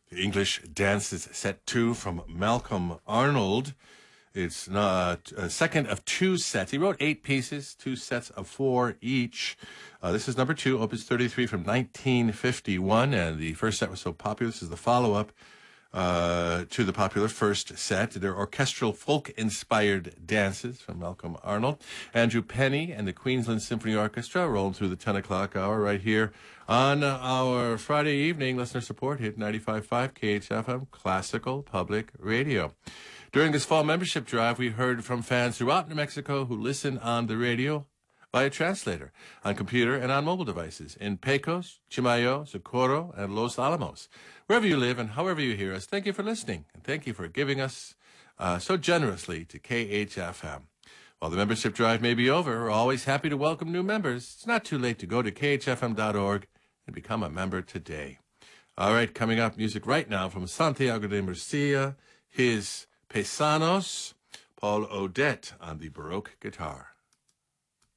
The English Dances Set 2 from Malcolm Arnold. It's a second of two sets. He wrote 8 pieces, 2 sets of 4 each. This is number 2, Opus 33 from 1951, and the first set was so popular. This is the follow-up to the popular first set. They're orchestral folk-inspired dances from Malcolm Arnold. Andrew Penny and the Queensland Symphony Orchestra rolling through the 10 o'clock hour right here on our Friday evening. Listener support, hit 95.5 KHFM, Classical Public Radio. During this fall membership drive, we heard from fans throughout New Mexico who listen on the radio via translator, on computer and on mobile devices in Pecos, Chimayo, Socorro, and Los Alamos. Wherever you live and however you hear us, thank you for listening, and thank you for giving us so generously to KHFM. While the membership drive may be over, we're always happy to welcome new members. It's not too late to go to khfm.org and become a member today. All right, coming up, music right now from Santiago de Murcia, his Paisanos, Paul Odette on the Baroque guitar.